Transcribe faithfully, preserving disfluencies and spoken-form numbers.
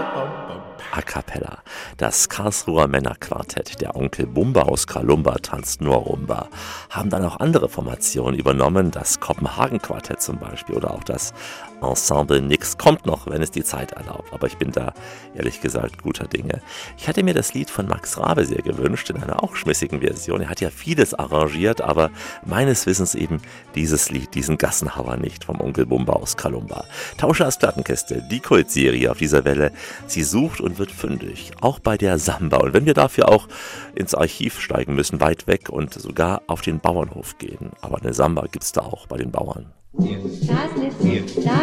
A cappella. Das Karlsruher Männerquartett, der Onkel Bumba aus Karlumba tanzt nur Rumba, haben dann auch andere Formationen übernommen, das Kopenhagen-Quartett zum Beispiel oder auch das Ensemble Nix kommt noch, wenn es die Zeit erlaubt. Aber ich bin da ehrlich gesagt guter Dinge. Ich hatte mir das Lied von Max Rabe sehr gewünscht, in einer auch schmissigen Version. Er hat ja vieles arrangiert, aber meines Wissens eben dieses Lied, diesen Gassenhauer nicht, vom Onkel Bumba aus Karlumba. Tauschers Plattenkiste, die Kultserie auf dieser Welle. Sie sucht und wird fündig, auch bei der Samba. Und wenn wir dafür auch ins Archiv steigen müssen, weit weg und sogar auf den Bauernhof gehen. Aber eine Samba gibt's da auch bei den Bauern.